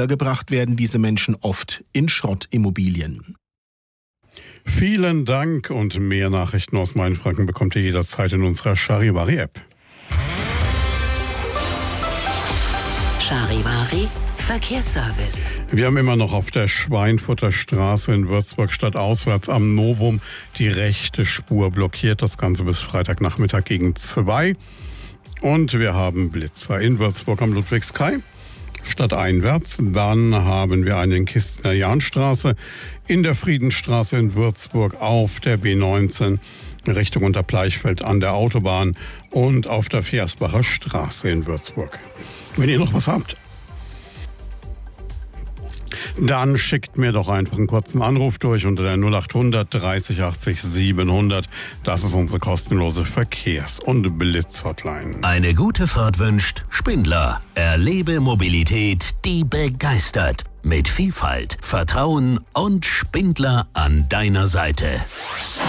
Untergebracht werden diese Menschen oft in Schrottimmobilien. Vielen Dank und mehr Nachrichten aus Mainfranken bekommt ihr jederzeit in unserer Charivari-App. Charivari Verkehrsservice. Wir haben immer noch auf der Schweinfurter Straße in Würzburg stadtauswärts am Novum die rechte Spur blockiert. Das Ganze bis Freitagnachmittag gegen 2. Und wir haben Blitzer in Würzburg am Ludwigskai. Stadteinwärts. Dann haben wir einen Kistner Jahnstraße in der Friedenstraße in Würzburg auf der B19 Richtung Unterbleichfeld an der Autobahn und auf der Versbacher Straße in Würzburg. Wenn ihr noch was habt, dann schickt mir doch einfach einen kurzen Anruf durch unter der 0800 30 80 700. Das ist unsere kostenlose Verkehrs- und Blitzhotline. Eine gute Fahrt wünscht Spindler. Erlebe Mobilität, die begeistert. Mit Vielfalt, Vertrauen und Spindler an deiner Seite.